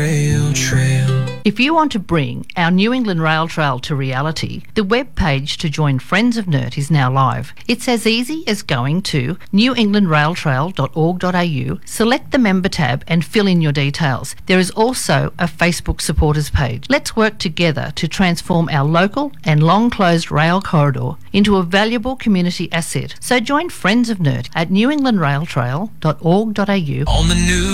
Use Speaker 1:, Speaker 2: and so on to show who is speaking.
Speaker 1: Rail Trail.
Speaker 2: If you want to bring our New England Rail Trail to reality, the web page to join Friends of NERT is now live. It's as easy as going to newenglandrailtrail.org.au, select the member tab and fill in your details. There is also a Facebook supporters page. Let's work together to transform our local and long-closed rail corridor into a valuable community asset. So join Friends of NERT at newenglandrailtrail.org.au.
Speaker 1: On the new